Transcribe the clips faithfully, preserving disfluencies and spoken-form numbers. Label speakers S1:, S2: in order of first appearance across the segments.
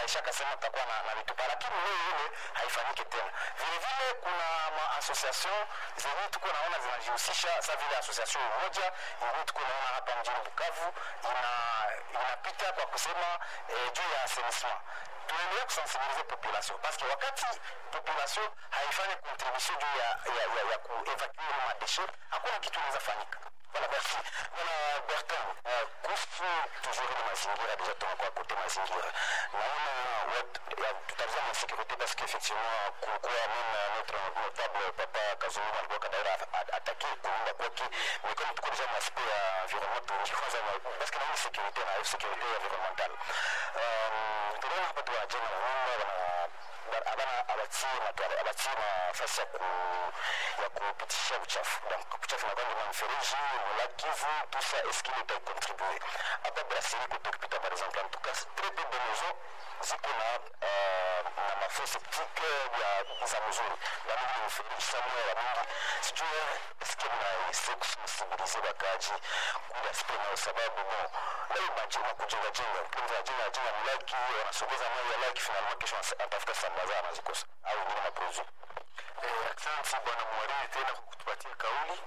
S1: ishaka sema tutakuwa na, na vitupa, lakini leo ile haifanyike tena. Vile vile kuna ma association zenye tuko naona zinajihusisha sasa, vile association moja yenye tuko naona hapa mjini Bukavu ina inapita kwa kusema eh, juu ya assainissement. Tunaendelea kusensibiliser population parce que wakati population haifanye contribution juu ya ya, ya, ya kuevacuer ma déchets, hakuna kitu kinaweza fanyika. Voilà, merci. Bwana Bertrand, uh, kuhusu toujours ni mazingira, deja tunakuwa kote mazingira. Naona tutazama sécurité parce qu'effectivement kulikuwa même notre notable papa Kazungu alikuwa kadaira attaqué kuunda kwake, mais comme tuko deja aspect ya environnement tunajifunza parce que naona sécurité na sécurité environnementale. Um, tunaona hapa tu ajana wana abana abati matwale abati nafasi ya ku ya kupitisha uchafu. Donc uchafu na kwenda mfereji la Kivu, tout ça est-ce qu'il peut contribuer à pas brasserie que tu par exemple. En tout cas très peu de maisons ziko na euh, na mafo septique ya za mzuri na mimi mfereji sana ya mingi sijui est-ce que na sex sensibiliser bakaji kwa sababu sababu bon leo bajina kujenga jenga kujenga jenga jenga mlaki wanasogeza maji ya laki finalement kesho atafuta sambaza na zikosa au ni maprozo.
S2: Eh, asante bwana Mwariri tena kwa kutupatia kauli.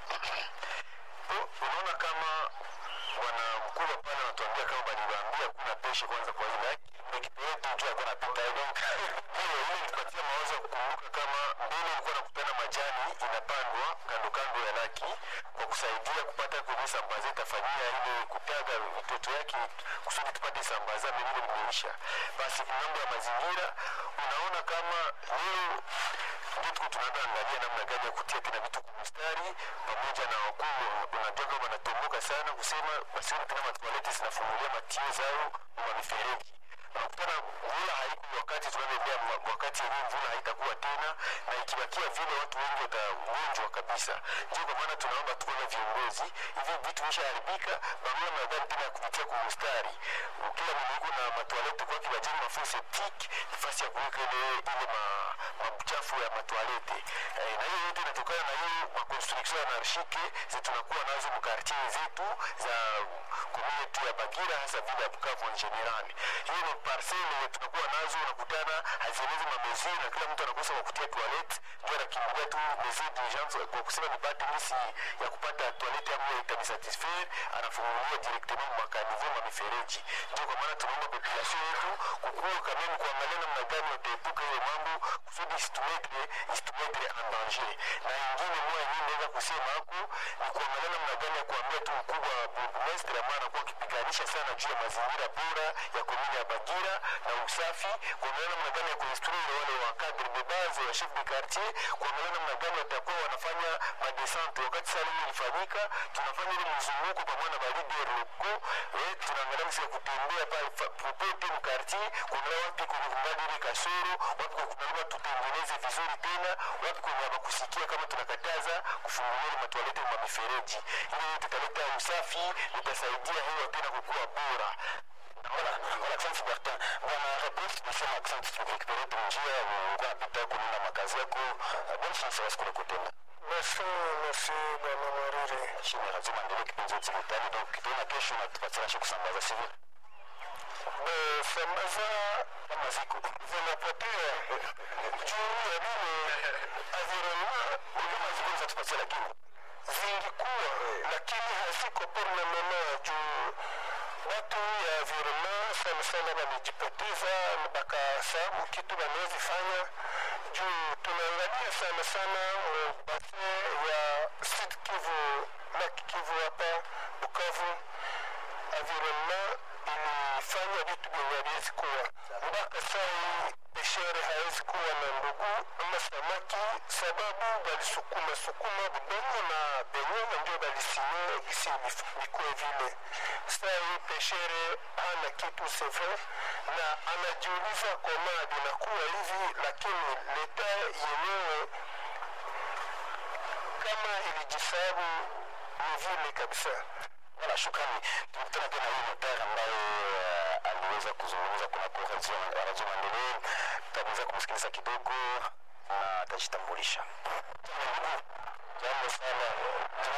S2: Unaona kama bwana mkuu pale anatuambia kama baniwaambia kuna peshe kwanza kwa ile laki nikipeto njoo kwa napita donc hiyo hiyo nipatia mawazo kukumbuka kama mbele ilikuwa nakutana majani inapandwa kando kando ya laki kwa kusaidia kupata kwenye sambaza itafanyia ile kutaga mtoto yake kusudi tupate sambaza mbele mmeisha. Basi mambo ya mazingira unaona kama leo ndio tunaanza angalia namna gani ya kutia tena vitu kwa mstari pamoja na wakuu unajua kama wanatomboka sana kusema basi tena matoileti zinafungulia matio zao kwa mifereji. Unakutana mvula haiko wakati tunaendelea wakati huu mvula haitakuwa tena na ikibakia vile watu wengi watagonjwa kabisa. Ndio kwa maana tunaomba tuko na viongozi hivi vitu vishaharibika pamoja na nadhani tena kupitia kwa mstari. Kila mmoja na matoileti kwa kibajenga mafuta septique nafasi ya kuweka ile ile ma mabuchafu ya matoileti. E, na hiyo yote inatokana na hiyo construction anarchique zetu tunakuwa nazo mu quartier zetu za community ya Bagira hasa vile ya Bukavu en general. Hiyo parcelle tunakuwa nazo unakutana hazielezi mamezuri na kila mtu anakosa kwa kutia toilet ndio anakimbia tu mesure d'urgence kwa kusema ni bati misi ya kupata toilet ambayo itasatisfaire anafungulia directement kwa kanivo ma mifereji. Ndio kwa maana tunaomba population yetu kukua kama kuangalia namna gani wataepuka hiyo mambo kusudi isitumike isitumike en danger. Na ingine moja nyingine naweza kusema hapo ni kuangalia namna gani ya kuambia tu mkubwa wa burgomestre amana kwa kipiganisha sana juu ya mazingira bora ya komini ya Bagira na usafi, kuangalia namna gani ya kuinstruire wale wa cadre de base wa chef de quartier, kuangalia namna gani watakuwa wanafanya madescente wakati salimu ilifanyika, tunafanya ile mzunguko pamoja na baridi roko, eh tunaangalia msi ya kutembea pale popote mu quartier, kuangalia wapi kuna kungali ile kasoro, wapi kuna tutengeneze vizuri tena, wapi kuna kusikia kama tunakataza kufungulia matoileti na mifereji. Ile tutaleta usafi, itasaidia hiyo tena kukua bora.
S1: Voilà, voilà, asante Bertrand. Bwana Rabus, nasema asante tukikipeleka tunjia kwa pita kuna makazi yako. Bonne chance wa skule kutenda.
S2: Merci, merci bwana Mwariri.
S1: Shini lazima ndio kipindi chetu kitani donc kitona kesho na tupatia kusambaza civil.
S2: Eh, sambaza
S1: kama ziko
S2: zinapotea. Juu ya nini? Environnement
S1: kama ziko za tupatia lakini
S2: zingikuwa lakini haziko por le moment juu watu ya environment sana sana wamejipoteza bakasabu kitu wanaweza fanya juu tunaangalia sana sana basi ya Sud Kivu na Kivu hapa Bukavu environment ilifanya vitu vinaweza kuwa mpaka sasa peshere hawezi kuwa na ndugu ama samaki sababu walisukuma sukuma budongo na benye ndio walisinyo gisi mikuwe vile. Sasa hii peshere hana kitu sefe na anajiuliza koma binakuwa hivi, lakini leta yenyewe kama ilijisabu ni vile kabisa.
S1: Wala shukrani. Tunakutana tena hii notari ambaye uh, aliweza kuzungumza kuna kwa Radio Maendeleo. Tutaweza kumsikiliza kidogo na atajitambulisha. Jambo sana.